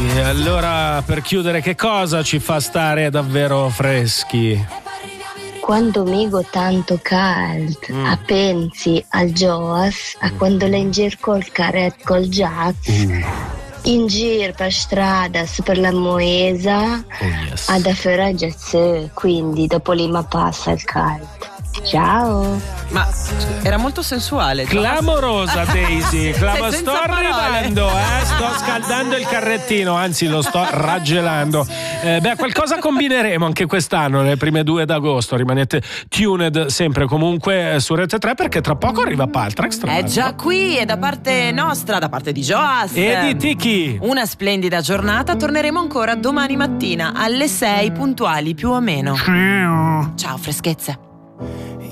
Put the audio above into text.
allora per chiudere che cosa ci fa stare davvero freschi? Quando migo tanto caldo, a pensi al Joas, a quando le in giro col carret col jazz, in giro per strada, per la Moesa, ad afferrare jazz, quindi dopo lì ma passa il caldo. Ciao. Ma era molto sensuale. Clamorosa Daisy, sto senza arrivando, sto scaldando il carrettino, anzi lo sto raggelando. Qualcosa combineremo anche quest'anno, le prime 2 d'agosto. Rimanete tuned sempre comunque su Rete 3, perché tra poco arriva Paltrax. È già qui, e da parte nostra, da parte di Joas e di Tiki, una splendida giornata. Torneremo ancora domani mattina alle 6 puntuali più o meno. Ciao freschezze.